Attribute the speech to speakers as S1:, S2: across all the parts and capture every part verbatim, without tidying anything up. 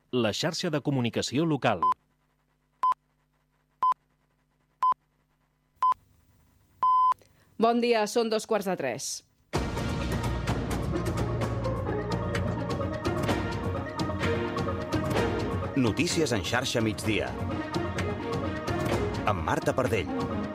S1: la xarxa de comunicació local.
S2: Bon dia, són dos quarts de tres.
S3: Notícies en xarxa migdia. Amb Marta Pardell.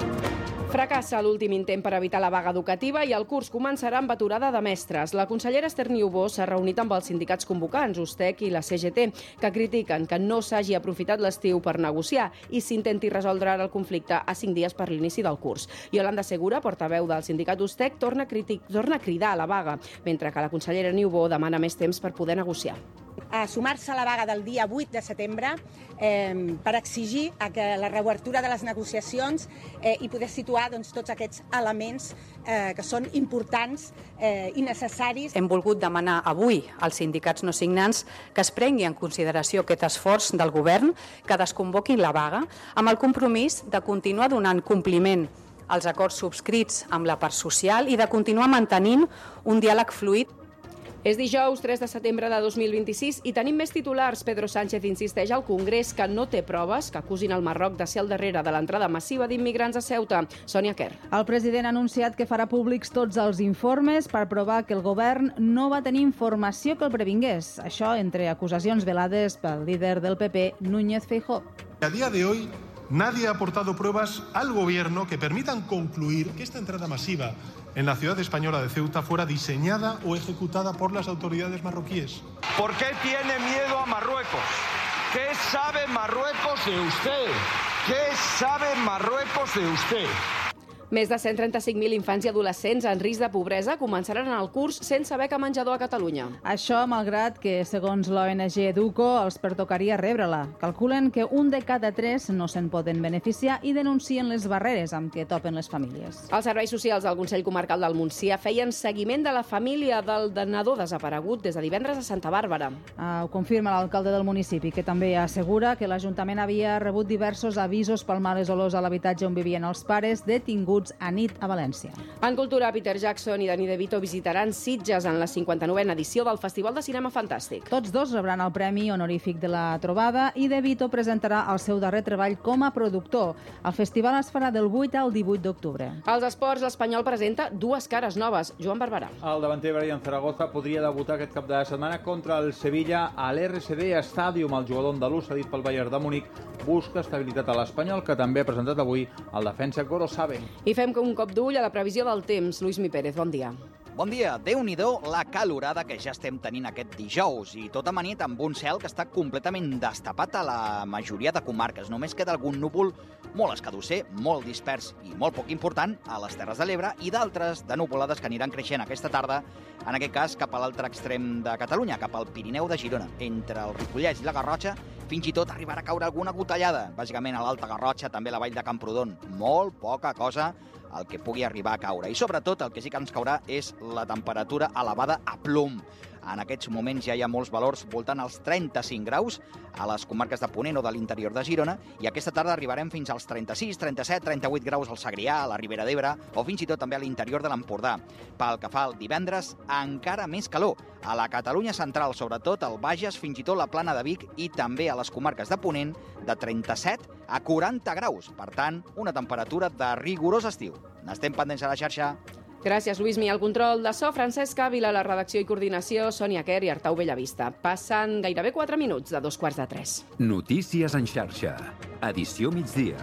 S2: Fracassa l'últim intent per evitar la vaga educativa i el curs començarà amb aturada de mestres. La consellera Esther Niubó s'ha reunit amb els sindicats convocants, USTEC i la C G T, que critiquen que no s'hagi aprofitat l'estiu per negociar i s'intenti resoldre el conflicte a cinc dies per l'inici del curs. Yolanda Segura, portaveu del sindicat USTEC, torna a, critic, torna a cridar a la vaga, mentre que la consellera Niubó demana més temps per poder negociar.
S4: A sumar-se a la vaga del dia vuit de setembre eh, per exigir a que la reobertura de les negociacions eh, i poder situar doncs, tots aquests elements eh, que són importants eh, i necessaris.
S5: Hem volgut demanar avui als sindicats no signants que es prengui en consideració aquest esforç del govern, que desconvoquin la vaga, amb el compromís de continuar donant compliment als acords subscrits amb la part social i de continuar mantenint un diàleg fluid.
S2: És dijous tres de setembre de dos mil vint-i-sis i tenim més titulars. Pedro Sánchez insisteix al Congrés que no té proves que acusin el Marroc de ser al darrere de l'entrada massiva d'immigrants a Ceuta. Sònia Quer.
S6: El president ha anunciat que farà públics tots els informes per provar que el govern no va tenir informació que el previngués. Això entre acusacions velades pel líder del P P, Núñez Feijóo.
S7: A día de hoy, nadie ha aportado pruebas al gobierno que permitan concluir que esta entrada masiva en la ciudad española de Ceuta fuera diseñada o ejecutada por las autoridades marroquíes.
S8: ¿Por qué tiene miedo a Marruecos? ¿Qué sabe Marruecos de usted? ¿Qué sabe Marruecos de usted?
S2: Més de cent trenta-cinc mil infants i adolescents en risc de pobresa començaran el curs sense beca menjador a Catalunya.
S6: Això malgrat que, segons l'O N G Educo, els pertocaria rebre-la. Calculen que un de cada tres no se'n poden beneficiar i denuncien les barreres amb què topen les famílies.
S2: Els serveis socials del Consell Comarcal del Montsià feien seguiment de la família del nadó desaparegut des de divendres a Santa Bàrbara.
S6: Ah, ho confirma l'alcalde del municipi, que també assegura que l'Ajuntament havia rebut diversos avisos pel males olors a l'habitatge on vivien els pares detinguts a nit a València.
S2: En cultura, Peter Jackson i Danny DeVito visitaran Sitges en la cinquanta-novena edició del Festival de Cinema Fantàstic.
S6: Tots dos rebran el premi honorífic de la trobada i DeVito presentarà el seu darrer treball com a productor. El festival es farà del vuit al divuit d'octubre.
S2: Als esports, l'Espanyol presenta dues cares noves. Joan Barberà.
S9: El davanter Brian Zaragoza podria debutar aquest cap de setmana contra el Sevilla a l'R C D Stadium. El jugador andalús, cedit pel Bayern de Múnich, busca estabilitat a l'Espanyol, que també ha presentat avui el defensa Gorosabel.
S2: I fem un cop d'ull a la previsió del temps. Lluís Mi Pérez, bon dia.
S10: Bon dia. Déu-n'hi-do la calorada que ja estem tenint aquest dijous i tot amanit amb un cel que està completament destapat a la majoria de comarques. Només queda algun núvol molt escadusser, molt dispers i molt poc important a les Terres de l'Ebre i d'altres de nuvolades que aniran creixent aquesta tarda, en aquest cas cap a l'altre extrem de Catalunya, cap al Pirineu de Girona. Entre el Ripollès i la Garrotxa fins i tot arribarà a caure alguna gotellada, bàsicament a l'Alta Garrotxa, també a la vall de Camprodon. Molt poca cosa el que pugui arribar a caure. I sobretot el que sí que ens caurà és la temperatura elevada a plom. En aquests moments ja hi ha molts valors voltant als trenta-cinc graus a les comarques de Ponent o de l'interior de Girona i aquesta tarda arribarem fins als trenta-sis, trenta-set, trenta-vuit graus al Segrià, a la Ribera d'Ebre o fins i tot també a l'interior de l'Empordà. Pel que fa al divendres, encara més calor. A la Catalunya central, sobretot al Bages, fins i tot la Plana de Vic i també a les comarques de Ponent, de trenta-set a quaranta graus. Per tant, una temperatura de rigorós estiu. N'estem pendents a la xarxa.
S2: Gràcies, Lluís Mi. El control de so, Francesc Ávila, la redacció i coordinació, Sònia Quer i Artau Bellavista. Passen gairebé quatre minuts de dos quarts de tres.
S11: Notícies en xarxa. Edició migdia.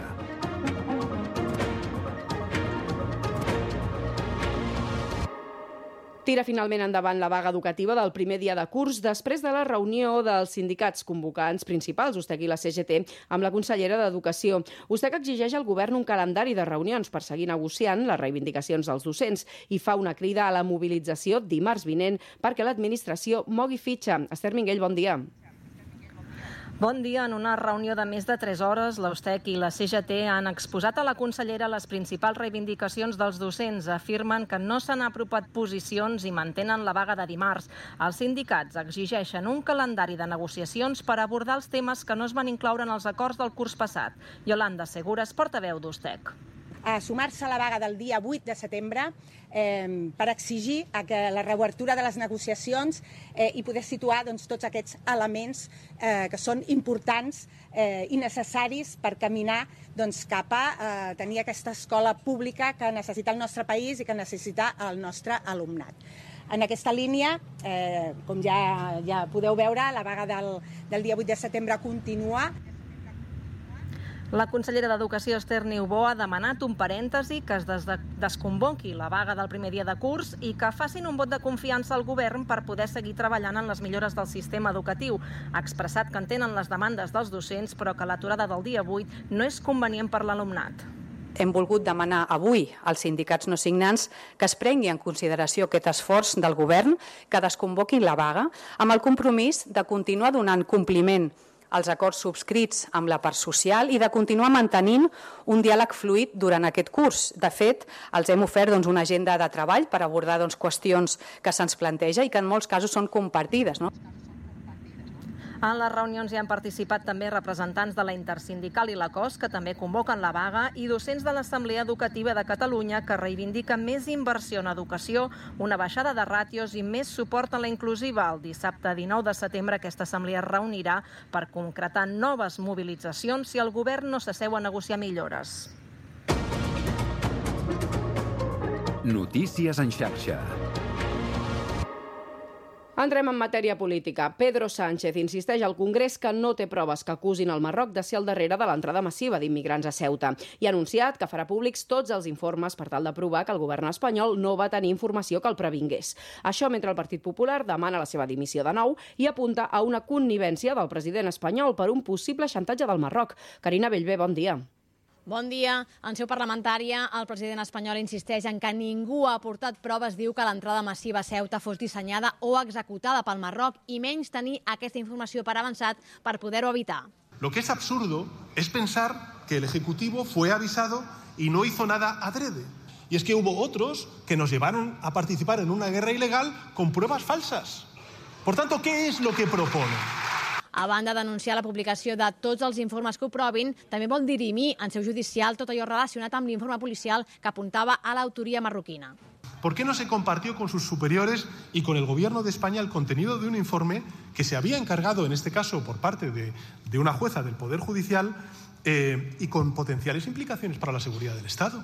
S2: Tira finalment endavant la vaga educativa del primer dia de curs després de la reunió dels sindicats convocants principals, USTEC i la C G T, amb la consellera d'Educació. USTEC exigeix al govern un calendari de reunions per seguir negociant les reivindicacions dels docents i fa una crida a la mobilització dimarts vinent perquè l'administració mogui fitxa. Esther Minguell, bon dia.
S12: Bon dia. En una reunió de més de tres hores, la USTEC i la C G T han exposat a la consellera les principals reivindicacions dels docents. Afirmen que no s'han apropat posicions i mantenen la vaga de dimarts. Els sindicats exigeixen un calendari de negociacions per abordar els temes que no es van incloure en els acords del curs passat. Yolanda Segura és portaveu d'USTEC.
S4: a sumar-se a la vaga del dia vuit de setembre eh, per exigir a que la reobertura de les negociacions eh, i poder situar doncs, tots aquests elements eh, que són importants eh, i necessaris per caminar doncs, cap a eh, tenir aquesta escola pública que necessita el nostre país i que necessita el nostre alumnat. En aquesta línia, eh, com ja, ja podeu veure, la vaga del, del dia vuit de setembre continua.
S12: La consellera d'Educació, Esther Niubó, ha demanat un parèntesi, que es des desconvoqui la vaga del primer dia de curs i que facin un vot de confiança al govern per poder seguir treballant en les millores del sistema educatiu. Ha expressat que entenen les demandes dels docents, però que l'aturada del dia vuit no és convenient per l'alumnat.
S5: Hem volgut demanar avui als sindicats no signants que es prengui en consideració aquest esforç del govern, que desconvoquin la vaga, amb el compromís de continuar donant compliment als acords subscrits amb la part social i de continuar mantenint un diàleg fluid durant aquest curs. De fet, els hem ofert doncs, una agenda de treball per abordar doncs, qüestions que se'ns planteja i que en molts casos són compartides, no?
S12: En les reunions hi han participat també representants de la Intersindical i la COS, que també convoquen la vaga, i docents de l'Assemblea Educativa de Catalunya, que reivindiquen més inversió en educació, una baixada de ràtios i més suport a la inclusiva. El dissabte dinou de setembre aquesta assemblea es reunirà per concretar noves mobilitzacions si el govern no s'asseu a negociar millores.
S11: Notícies en xarxa.
S2: Entrem en matèria política. Pedro Sánchez insisteix al Congrés que no té proves que acusin el Marroc de ser al darrere de l'entrada massiva d'immigrants a Ceuta i ha anunciat que farà públics tots els informes per tal de provar que el govern espanyol no va tenir informació que el previngués. Això mentre el Partit Popular demana la seva dimissió de nou i apunta a una connivència del president espanyol per un possible xantatge del Marroc. Carina Bellver, bon dia.
S13: Bon dia. En seu parlamentària, el president espanyol insisteix en que ningú ha aportat proves, diu que l'entrada massiva a Ceuta fos dissenyada o executada pel Marroc i menys tenir aquesta informació per avançat per poder-ho evitar.
S7: Lo que es absurdo es pensar que el Ejecutivo fue avisado y no hizo nada adrede. Y es que hubo otros que nos llevaron a participar en una guerra ilegal con pruebas falsas. Por tanto, ¿qué es lo que proponen?
S13: A banda d'anunciar la publicació de tots els informes que ho provin, també vol dirimir en seu judicial tot allò relacionat amb l'informe policial que apuntava a l'autoria marroquina.
S7: ¿Por qué no se compartió con sus superiores y con el Gobierno de España el contenido de un informe que se había encargado, en este caso por parte de, de una jueza del Poder Judicial eh, y con potenciales implicaciones para la seguridad del Estado?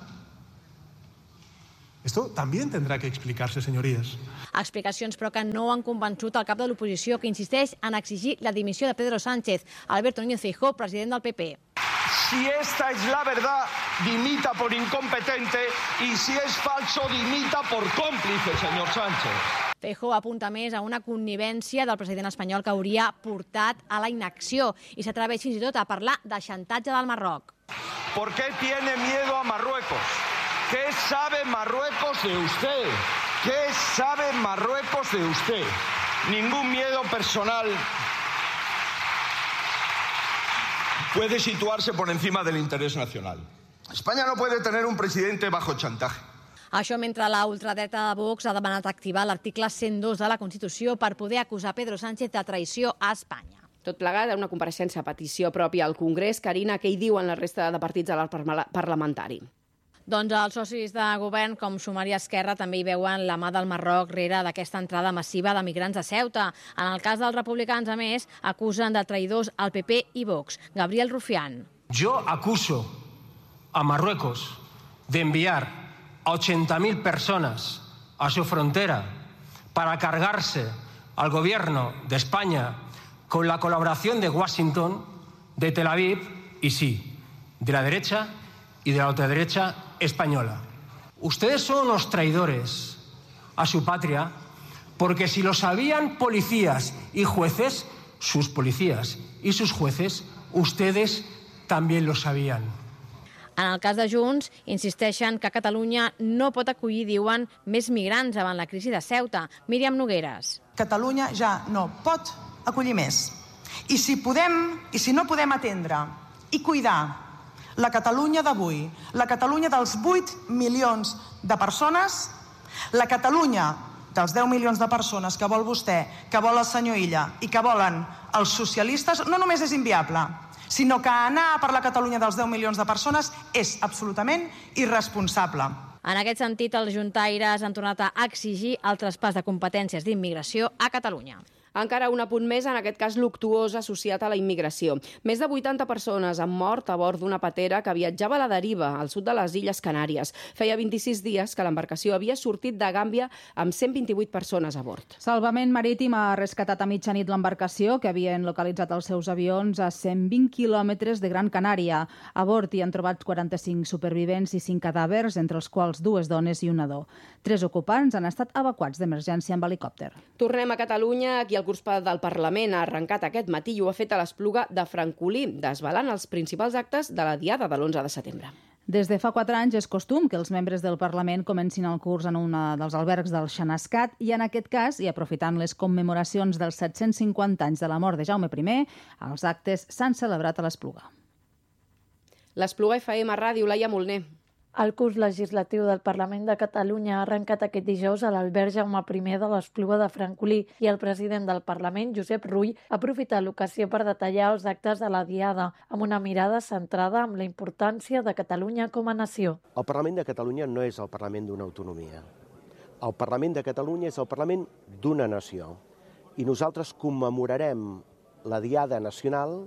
S7: Esto también tendrá que explicarse, señorías.
S13: Explicacions, però, que no han convençut el cap de l'oposició, que insisteix en exigir la dimissió de Pedro Sánchez. Alberto Núñez Feijóo, president del P P.
S8: Si esta es la verdad, dimita por incompetente, y si es falso, dimita por cómplice, señor Sánchez.
S13: Feijóo apunta més a una connivència del president espanyol que hauria portat a la inacció i s'atreveix fins i tot a parlar de xantatge del Marroc.
S8: ¿Por qué tiene miedo a Marruecos? ¿Qué sabe Marruecos de usted? ¿Qué sabe Marruecos de usted? Ningún miedo personal puede situarse por encima del interés nacional. España no puede tener un presidente bajo chantaje.
S13: Això mentre la ultradreta de Vox ha demanat activar l'article cent dos de la Constitució per poder acusar Pedro Sánchez de traïció a Espanya.
S2: Tot plegat, una compareixença a petició pròpia al Congrés. Carina, què hi diuen la resta de partits de l'arc parlamentari?
S13: Doncs els socis de govern, com Sumar i Esquerra, també hi veuen la mà del Marroc rere d'aquesta entrada massiva de migrants a Ceuta. En el cas dels republicans, a més, acusen de traïdors al P P i Vox. Gabriel Rufián.
S14: Yo acuso a Marruecos de enviar a ochenta mil personas a su frontera para cargarse al gobierno de España con la colaboración de Washington, de Tel Aviv y sí, de la derecha y de la ultraderecha española. Ustedes son unos traidores a su patria porque si lo sabían policías y jueces, sus policías y sus jueces, ustedes también lo sabían.
S13: En el cas de Junts, insisteixen que Catalunya no pot acollir, diuen, més migrants davant la crisi de Ceuta. Míriam Nogueres.
S15: Catalunya ja no pot acollir més. I si podem, i si no podem atendre i cuidar la Catalunya d'avui, la Catalunya dels vuit milions de persones, la Catalunya dels deu milions de persones que vol vostè, que vol el senyor Illa i que volen els socialistes, no només és inviable, sinó que anar per la Catalunya dels deu milions de persones és absolutament irresponsable.
S13: En aquest sentit, els juntaires han tornat a exigir el traspàs de competències d'immigració a Catalunya.
S2: Encara un apunt més, en aquest cas luctuós associat a la immigració. Més de vuitanta persones han mort a bord d'una patera que viatjava a la deriva, al sud de les Illes Canàries. Feia vint-i-sis dies que l'embarcació havia sortit de Gàmbia amb cent vint-i-vuit persones a bord.
S6: Salvament Marítim ha rescatat a mitjanit l'embarcació que havien localitzat els seus avions a cent vint quilòmetres de Gran Canària. A bord hi han trobat quaranta-cinc supervivents i cinc cadàvers, entre els quals dues dones i un nadó. Tres ocupants han estat evacuats d'emergència amb helicòpter.
S2: Tornem a Catalunya. Aquí el curs del Parlament ha arrencat aquest matí i ho ha fet a l'Espluga de Francolí, desvelant els principals actes de la Diada de l'onze de setembre.
S6: Des de fa quatre anys és costum que els membres del Parlament comencin el curs en un dels albergs del Xanascat i en aquest cas, i aprofitant les commemoracions dels set-cents cinquanta anys de la mort de Jaume primer, els actes s'han celebrat a l'Espluga.
S2: L'Espluga F M Ràdio, Laia Molner.
S16: El curs legislatiu del Parlament de Catalunya ha arrencat aquest dijous a l'alberg Jaume primer de l'Espluga de Francolí i el president del Parlament, Josep Rull, ha aprofitat l'ocasió per detallar els actes de la Diada, amb una mirada centrada en la importància de Catalunya com a nació.
S17: El Parlament de Catalunya no és el Parlament d'una autonomia. El Parlament de Catalunya és el Parlament d'una nació. I nosaltres commemorarem la Diada Nacional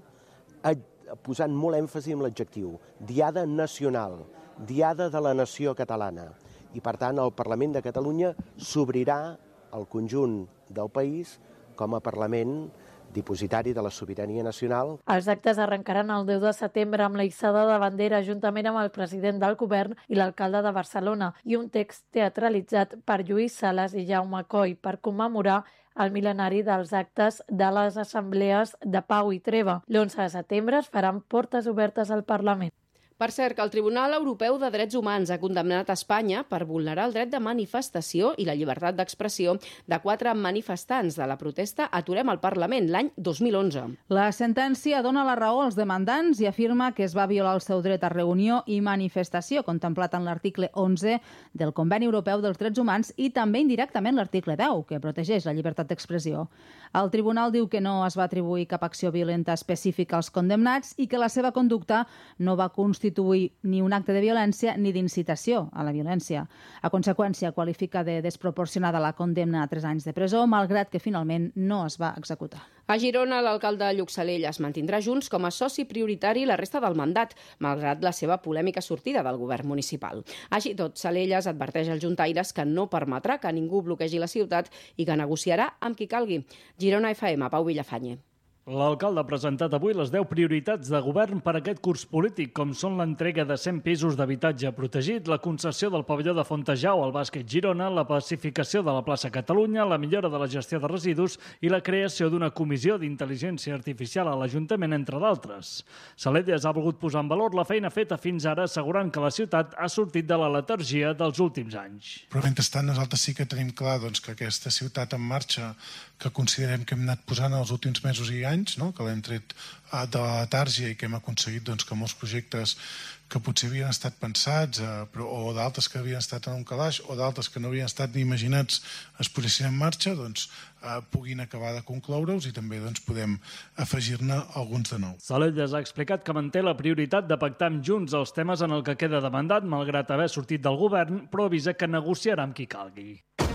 S17: posant molt èmfasi en l'adjectiu. Diada Nacional. Diada de la nació catalana. I, per tant, el Parlament de Catalunya s'obrirà al conjunt del país com a Parlament dipositari de la sobirania nacional.
S16: Els actes arrencaran el deu de setembre amb la hissada de bandera juntament amb el president del govern i l'alcalde de Barcelona i un text teatralitzat per Lluís Sales i Jaume Coll per commemorar el mil·lenari dels actes de les assemblees de Pau i Treva. L'onze de setembre es faran portes obertes al Parlament.
S2: Per cert, que el Tribunal Europeu de Drets Humans ha condemnat a Espanya per vulnerar el dret de manifestació i la llibertat d'expressió de quatre manifestants de la protesta Aturem el Parlament l'any dos mil onze.
S6: La sentència dona la raó als demandants i afirma que es va violar el seu dret a reunió i manifestació contemplat en l'article onze del Conveni Europeu dels Drets Humans i també indirectament l'article deu, que protegeix la llibertat d'expressió. El tribunal diu que no es va atribuir cap acció violenta específica als condemnats i que la seva conducta no va constituir ni un acte de violència ni d'incitació a la violència. A conseqüència, qualifica de desproporcionada la condemna a tres anys de presó, malgrat que finalment no es va executar.
S2: A Girona, l'alcalde Lluc Salell es mantindrà Junts com a soci prioritari la resta del mandat, malgrat la seva polèmica sortida del govern municipal. Així tot, Salelles adverteix als juntaires que no permetrà que ningú bloquegi la ciutat i que negociarà amb qui calgui. Girona F M, Pau Villafañe.
S18: L'alcalde ha presentat avui les deu prioritats de govern per a aquest curs polític, com són l'entrega de cent pisos d'habitatge protegit, la concessió del pavelló de Fontejau al bàsquet Girona, la pacificació de la plaça Catalunya, la millora de la gestió de residus i la creació d'una comissió d'intel·ligència artificial a l'Ajuntament, entre d'altres. Salelles ha volgut posar en valor la feina feta fins ara, assegurant que la ciutat ha sortit de la letargia dels últims anys.
S19: Però mentrestant nosaltres sí que tenim clar doncs, que aquesta ciutat en marxa, que considerem que hem anat posant els últims mesos i anys, no? que l'hem tret de la letàrgia i que hem aconseguit doncs, que molts projectes que potser havien estat pensats eh, però, o d'altres que havien estat en un calaix o d'altres que no havien estat ni imaginats es posessin en marxa, doncs, eh, puguin acabar de concloure's i també doncs, podem afegir-ne alguns de nou.
S18: Salelles ha explicat que manté la prioritat de pactar amb Junts els temes en el que queda de mandat, malgrat haver sortit del govern, però avisa que negociarà amb qui calgui.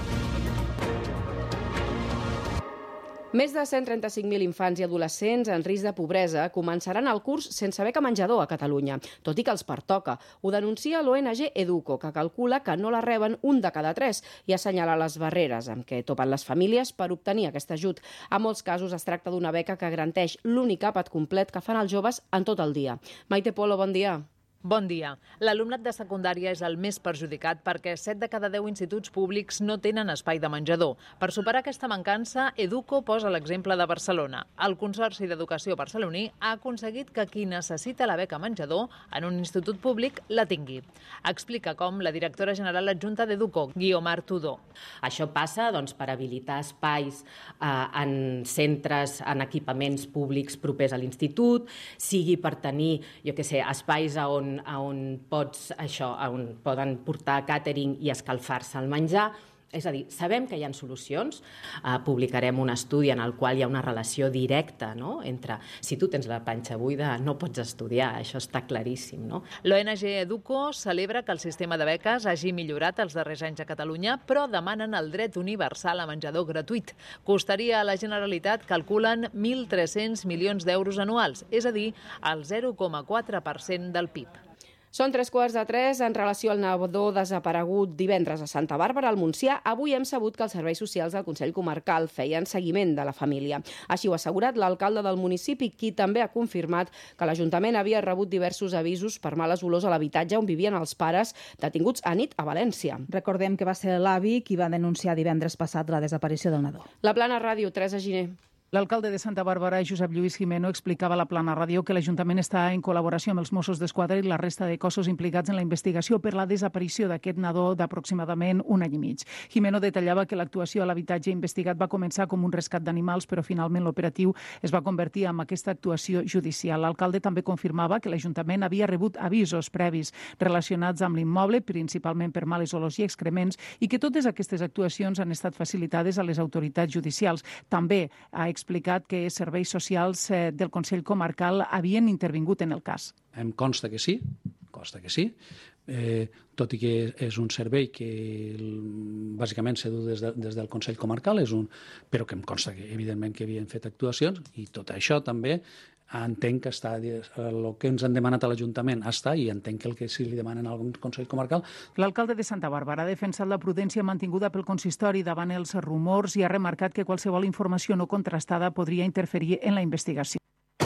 S2: Més de cent trenta-cinc mil infants i adolescents en risc de pobresa començaran el curs sense beca menjador a Catalunya, tot i que els pertoca. Ho denuncia l'O N G Educo, que calcula que no la reben un de cada tres i assenyala les barreres amb què topen les famílies per obtenir aquest ajut. En molts casos es tracta d'una beca que garanteix l'únic àpat complet que fan els joves en tot el dia. Maite Polo, bon dia.
S20: Bon dia. L'alumnat de secundària és el més perjudicat perquè set de cada deu instituts públics no tenen espai de menjador. Per superar aquesta mancança, Educo posa l'exemple de Barcelona. El Consorci d'Educació barceloní ha aconseguit que qui necessita la beca menjador en un institut públic la tingui. Explica com la directora general adjunta d'Educo, Guiomar Tudor.
S21: Això passa doncs, per habilitar espais eh, en centres, en equipaments públics propers a l'institut, sigui per tenir, jo què sé, espais on on pots, això, on poden portar càtering i escalfar-se el menjar, És a dir, sabem que hi ha solucions, eh, publicarem un estudi en el qual hi ha una relació directa, no?, entre si tu tens la panxa buida no pots estudiar, això està claríssim. No?
S20: L'O N G Educo celebra que el sistema de beques hagi millorat els darrers anys a Catalunya, però demanen el dret universal a menjador gratuït. Costaria a la Generalitat, calculen, mil tres-cents milions d'euros anuals, és a dir, el zero coma quatre per cent del P I B.
S2: Són tres quarts de tres. En relació al nadó desaparegut divendres a Santa Bàrbara, al Montsià, avui hem sabut que els serveis socials del Consell Comarcal feien seguiment de la família. Així ho ha assegurat l'alcalde del municipi, qui també ha confirmat que l'Ajuntament havia rebut diversos avisos per males olors a l'habitatge on vivien els pares detinguts a nit a València.
S6: Recordem que va ser l'avi qui va denunciar divendres passat la desaparició del nadó.
S2: La Plana Ràdio, Teresa Giner.
S1: L'alcalde de Santa Bàrbara, Josep Lluís Jimeno, explicava a la Plana Ràdio que l'Ajuntament està en col·laboració amb els Mossos d'Esquadra i la resta de cossos implicats en la investigació per la desaparició d'aquest nadó d'aproximadament un any i mig. Jimeno detallava que l'actuació a l'habitatge investigat va començar com un rescat d'animals, però finalment l'operatiu es va convertir en aquesta actuació judicial. L'alcalde també confirmava que l'Ajuntament havia rebut avisos previs relacionats amb l'immoble, principalment per males olors i excrements, i que totes aquestes actuacions han estat facilitades a les autoritats judicials. També ha explicat que serveis socials del Consell Comarcal havien intervingut en el cas.
S22: Em consta que sí, consta que sí, eh, tot i que és un servei que bàsicament s'ha dut des, de, des del Consell Comarcal, és un, però que em consta que evidentment que havien fet actuacions i tot això també entenc que està, el que ens han demanat a l'Ajuntament està i entenc que el que sí li demanen al Consell Comarcal.
S1: L'alcalde de Santa Bàrbara ha defensat la prudència mantinguda pel consistori davant els rumors i ha remarcat que qualsevol informació no contrastada podria interferir en la investigació.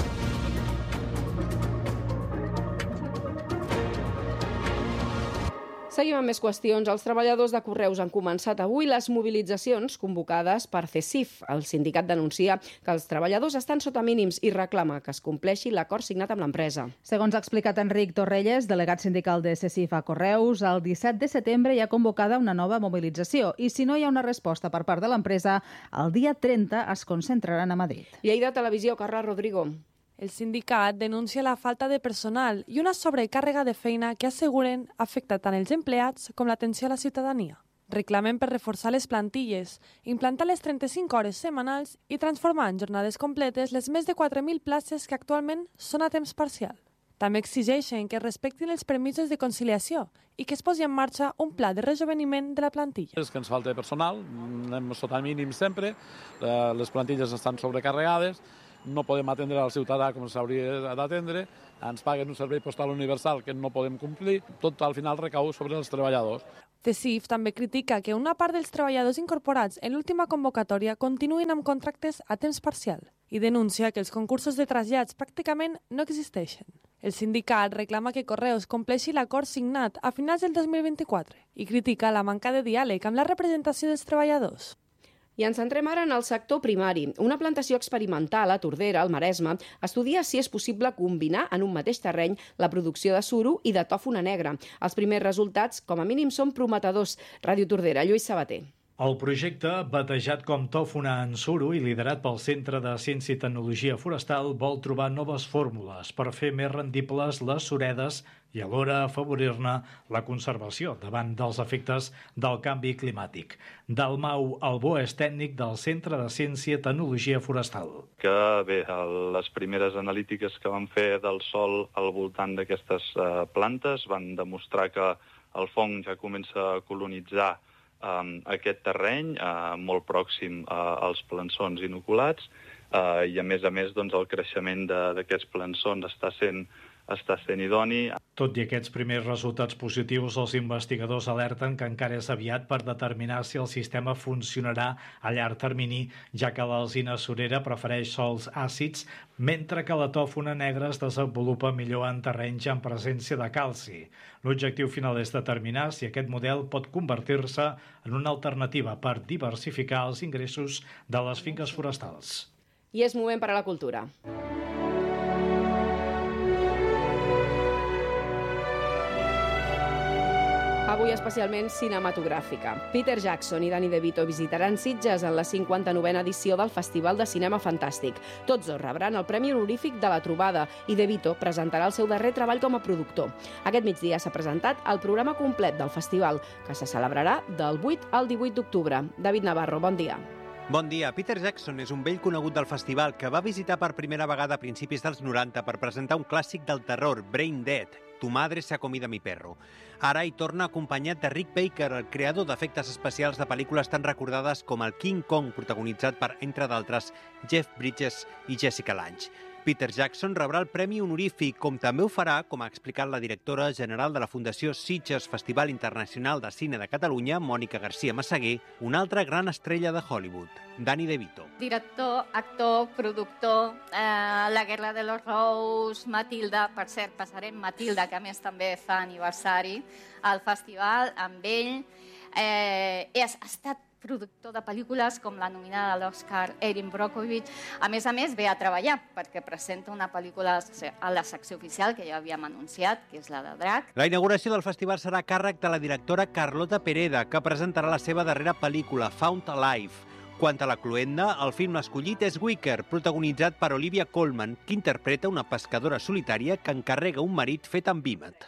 S2: Seguim amb més qüestions. Els treballadors de Correus han començat avui les mobilitzacions convocades per CESIF. El sindicat denuncia que els treballadors estan sota mínims i reclama que es compleixi l'acord signat amb l'empresa.
S6: Segons ha explicat Enric Torrelles, delegat sindical de CESIF a Correus, el disset de setembre hi ha convocada una nova mobilització i si no hi ha una resposta per part de l'empresa, el dia trenta es concentraran a Madrid.
S2: Lleida Televisió, Carla Rodrigo.
S23: El sindicat denuncia la falta de personal i una sobrecàrrega de feina que asseguren afecta tant els empleats com l'atenció a la ciutadania. Reclamen per reforçar les plantilles, implantar les trenta-cinc hores setmanals i transformar en jornades completes les més de quatre mil places que actualment són a temps parcial. També exigeixen que es respectin els permisos de conciliació i que es posi en marxa un pla de rejoveniment de la plantilla.
S24: És que ens falta personal, anem sota mínim sempre, les plantilles estan sobrecarregades, no podem atendre al ciutadà com s'hauria d'atendre, ens paguen un servei postal universal que no podem complir, tot al final recau sobre els treballadors.
S23: CESIF també critica que una part dels treballadors incorporats en l'última convocatòria continuïn amb contractes a temps parcial i denuncia que els concursos de trasllats pràcticament no existeixen. El sindicat reclama que Correus compleixi l'acord signat a finals del dos mil vint-i-quatre i critica la manca de diàleg amb la representació dels treballadors.
S2: I ens centrem ara en el sector primari. Una plantació experimental a Tordera, al Maresme, estudia si és possible combinar en un mateix terreny la producció de suro i de tòfona negra. Els primers resultats, com a mínim, són prometedors. Ràdio Tordera, Lluís Sabater.
S18: El projecte, batejat com Tòfona en Suro i liderat pel Centre de Ciència i Tecnologia Forestal, vol trobar noves fórmules per fer més rendibles les suredes i alhora afavorir-ne la conservació davant dels efectes del canvi climàtic. Dalmau Albó és tècnic del Centre de Ciència i Tecnologia Forestal.
S25: Que bé, les primeres analítiques que van fer del sòl al voltant d'aquestes plantes van demostrar que el fong ja comença a colonitzar Um, aquest terreny, uh, molt pròxim uh, als plançons inoculats, uh, i a més a més doncs, el creixement d'aquests plançons està sent, està sent idoni.
S18: Tot i aquests primers resultats positius, els investigadors alerten que encara és aviat per determinar si el sistema funcionarà a llarg termini, ja que l'alzina surera prefereix sòls àcids, mentre que la tòfona negra es desenvolupa millor en terrenys en presència de calci. L'objectiu final és determinar si aquest model pot convertir-se en una alternativa per diversificar els ingressos de les finques forestals.
S2: I és moment per a la cultura. Avui especialment cinematogràfica. Peter Jackson i Danny DeVito visitaran Sitges en la cinquanta-novena edició del Festival de Cinema Fantàstic. Tots dos rebran el Premi Honorífic de la Trobada i DeVito presentarà el seu darrer treball com a productor. Aquest migdia s'ha presentat el programa complet del festival, que se celebrarà del vuit al divuit d'octubre. David Navarro, bon dia.
S3: Bon dia. Peter Jackson és un vell conegut del festival que va visitar per primera vegada a principis dels noranta per presentar un clàssic del terror, Brain Dead, Tu madre se ha comido a mi perro. Ara hi torna acompanyat de Rick Baker, el creador d'efectes especials de pel·lícules tan recordades com el King Kong, protagonitzat per, entre d'altres, Jeff Bridges i Jessica Lange. Peter Jackson rebrà el Premi Honorífic, com també ho farà, com ha explicat la directora general de la Fundació Sitges Festival Internacional de Cine de Catalunya, Mònica García Massaguer, una altra gran estrella de Hollywood, Danny DeVito.
S4: Director, actor, productor, eh, La guerra de los Rous, Matilda, per cert, passarem Matilda, que a més també fa aniversari, al festival amb ell. Eh, ha estat productor de pel·lícules com la nominada a l'Oscar Erin Brockovich. A més a més, ve a treballar perquè presenta una pel·lícula a la secció oficial que ja havíem anunciat, que és la de Drac.
S3: La inauguració del festival serà a càrrec de la directora Carlota Pereda, que presentarà la seva darrera pel·lícula, Found Alive. Quant a la cluenda, el film escollit és Wicker, protagonitzat per Olivia Colman, que interpreta una pescadora solitària que encarrega un marit fet amb vímet.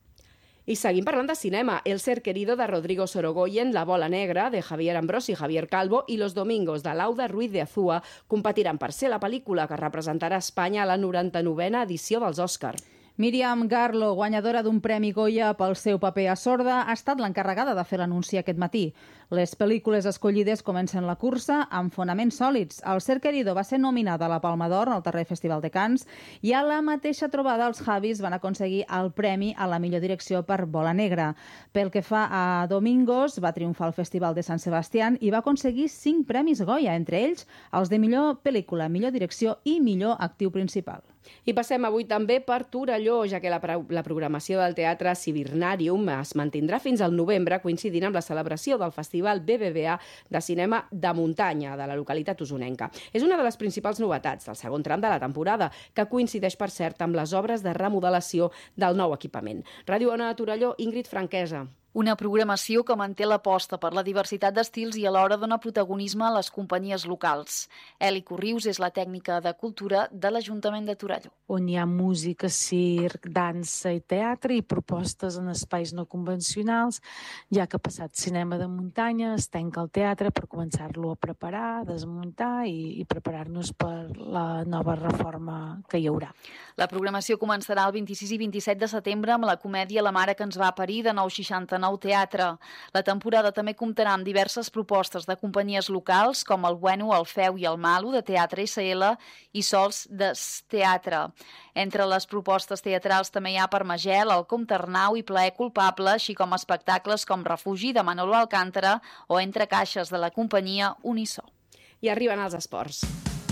S2: I seguim parlant de cinema. El ser querido de Rodrigo Sorogoyen, La bola negra, de Javier Ambrosi i Javier Calvo, i Los domingos, de Lauda Ruiz de Azúa, competiran per ser la pel·lícula que representarà Espanya a la noranta-novena edició dels Òscar.
S6: Míriam Garlo, guanyadora d'un Premi Goya pel seu paper a Sorda, ha estat l'encarregada de fer l'anunci aquest matí. Les pel·lícules escollides comencen la cursa amb fonaments sòlids. El Ser querido va ser nominada a la Palma d'Or al darrer Festival de Cannes i a la mateixa trobada els Javis van aconseguir el premi a la millor direcció per Bola negra. Pel que fa a Domingos, va triomfar al Festival de Sant Sebastián i va aconseguir cinc premis Goya, entre ells els de millor pel·lícula, millor direcció i millor actiu principal.
S2: I passem avui també per Torelló, ja que la, la programació del Teatre Cibirnarium es mantindrà fins al novembre, coincidint amb la celebració del Festival B B V A de Cinema de Muntanya de la localitat usonenca. És una de les principals novetats del segon tram de la temporada, que coincideix, per cert, amb les obres de remodelació del nou equipament. Ràdio Ona de Torelló, Ingrid Franquesa.
S5: Una programació que manté l'aposta per la diversitat d'estils i alhora dona protagonisme a les companyies locals. Eli Corrius és la tècnica de cultura de l'Ajuntament de Torelló.
S9: On hi ha música, circ, dansa i teatre i propostes en espais no convencionals, ja que ha passat cinema de muntanya, es tanca el teatre per començar-lo a preparar, desmuntar i, i preparar-nos per la nova reforma que hi haurà.
S5: La programació començarà el vint-i-sis i vint-i-set de setembre amb la comèdia La mare que ens va parir de nou seixanta-nou Teatre. La temporada també comptarà amb diverses propostes de companyies locals com el Bueno, el Feu i el Malo de Teatre S L i Sols de Teatre. Entre les propostes teatrals també hi ha Per Magel, El Comte Arnau i Plaer culpable, així com espectacles com Refugi de Manolo Alcántara o Entre caixes de la companyia Unisó.
S2: I arriben els esports.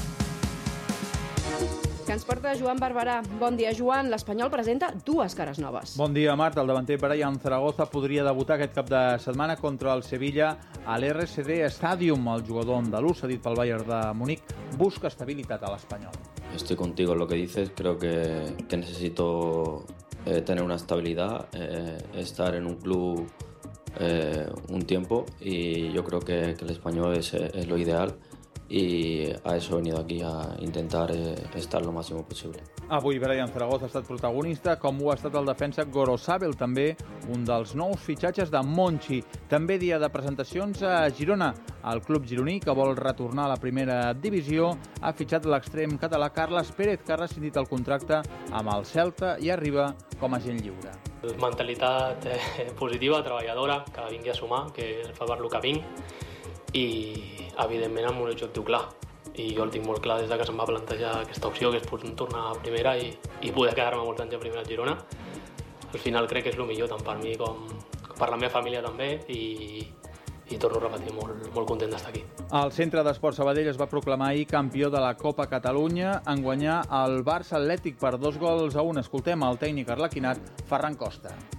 S2: Que ens porta Joan Barberà. Bon dia, Joan. L'Espanyol presenta dues cares noves.
S10: Bon dia, Marta. El davanter Brian Zaragoza podria debutar aquest cap de setmana contra el Sevilla a l'R S D Stadium. El jugador andalús, cedit pel Bayern de Múnich, busca estabilitat a l'Espanyol.
S26: Estoy contigo en lo que dices. Creo que, que necesito eh, tener una estabilidad, eh, estar en un club eh, un tiempo y yo creo que, que el Español es, es lo ideal. I a eso he venido aquí, a intentar eh, estar lo máximo possible.
S10: Avui Brian Zaragoza ha estat protagonista, com ho ha estat el defensa Gorosabel, també un dels nous fitxatges de Monchi. També dia de presentacions a Girona. El club gironí, que vol retornar a la primera divisió, ha fitxat l'extrem català Carles Pérez, que ha rescindit el contracte amb el Celta i arriba com a agent lliure.
S27: Mentalitat eh, positiva, treballadora, que vingui a sumar, que fa per lo que vinc, i evidentment amb un objectiu clar, i jo el tinc molt clar des de que se'm va plantejar aquesta opció, que és poder tornar a primera i, i poder quedar-me molts anys a primera a Girona. Al final crec que és el millor tant per mi com per la meva família també, i, i torno a repetir, molt, molt content d'estar aquí.
S10: El Centre d'Esports Sabadell es va proclamar ahir campió de la Copa Catalunya en guanyar el Barça Atlètic per dos gols a un. Escoltem el tècnic arlequinat Ferran Costa.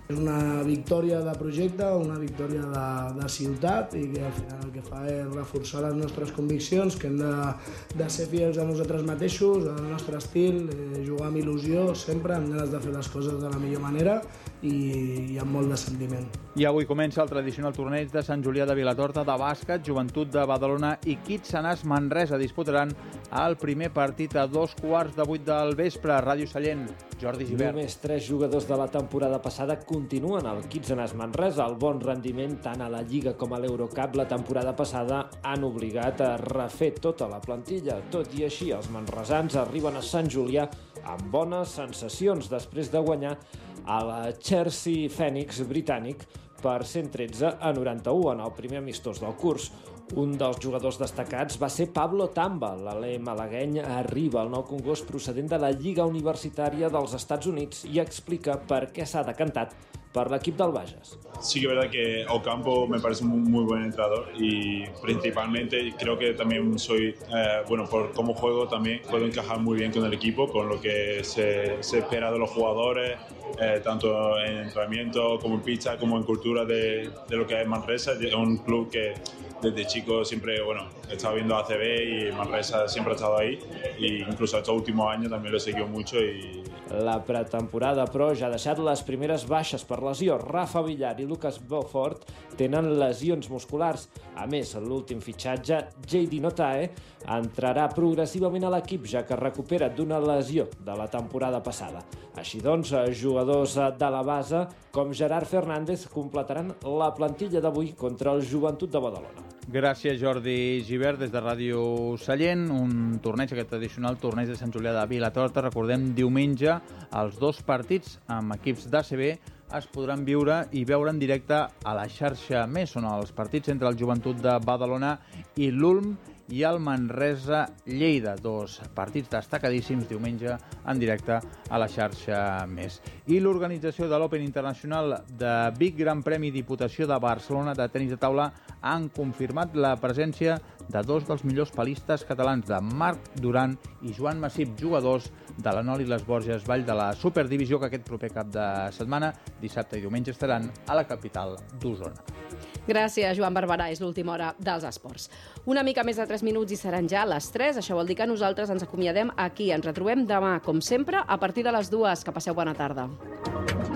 S7: És una victòria de projecte, una victòria de, de ciutat i que al final el que fa és reforçar les nostres conviccions, que hem de, de ser fidels a nosaltres mateixos, al nostre estil, eh, jugar amb il·lusió sempre, amb ganes de fer les coses de la millor manera i, i amb molt de sentiment.
S10: I avui comença el tradicional torneig de Sant Julià de Vilatorta de bàsquet. Joventut de Badalona i Kitsanàs Manresa disputaran el primer partit a dos quarts de vuit del vespre. Ràdio Sallent, Jordi Gibert.
S8: Només tres jugadors de la temporada passada continuen al Kitsanàs Manresa. El bon rendiment tant a la Lliga com a l'Eurocup la temporada passada han obligat a refer tota la plantilla. Tot i així, els manresans arriben a Sant Julià amb bones sensacions després de guanyar a la Chelsea Phoenix britànic per cent tretze a noranta-u en el primer amistós del curs. Un dels jugadors destacats va ser Pablo Tamba. L'alè malagueny arriba al nou congost procedent de la Lliga Universitària dels Estats Units i explica per què s'ha decantat por el equipo del Bages.
S11: Sí que es verdad que Ocampo me parece un muy buen entrenador y principalmente creo que también soy, eh, bueno, por cómo juego también puedo encajar muy bien con el equipo, con lo que se, se espera de los jugadores, eh, tanto en entrenamiento como en pista, como en cultura de, de lo que es Manresa. Es un club que desde chico siempre, bueno, he estado viendo A C B y Manresa siempre ha estado ahí e incluso estos últimos años también lo he seguido mucho y...
S8: La pretemporada, però, ja ha deixat les primeres baixes per lesió. Rafa Villar i Lucas Beaufort tenen lesions musculars. A més, l'últim fitxatge, J D Notae, entrarà progressivament a l'equip, ja que recupera d'una lesió de la temporada passada. Així doncs, jugadors de la base com Gerard Fernández completaran la plantilla d'avui contra el Joventut de Badalona.
S10: Gràcies, Jordi Gibert, des de Ràdio Sallent. Un torneig, aquest tradicional torneig de Sant Julià de Vilatorta. Recordem, diumenge, els dos partits amb equips d'A C B es podran viure i veure en directe a la xarxa Més. Són els partits entre el Joventut de Badalona i l'Ulm i el Manresa Lleida. Dos partits destacadíssims diumenge en directe a la xarxa Més. I l'organització de l'Open Internacional de Vic Gran Premi Diputació de Barcelona de tenis de taula han confirmat la presència de dos dels millors palistes catalans, de Marc Duran i Joan Massip, jugadors de l'Anol i les Borges Vall de la Superdivisió, que aquest proper cap de setmana, dissabte i diumenge, estaran a la capital d'Osona.
S2: Gràcies, Joan Barberà. És l'última hora dels esports. Una mica més de tres minuts i seran ja les tres. Això vol dir que nosaltres ens acomiadem aquí. Ens retrobem demà, com sempre, a partir de les dues. Que passeu bona tarda.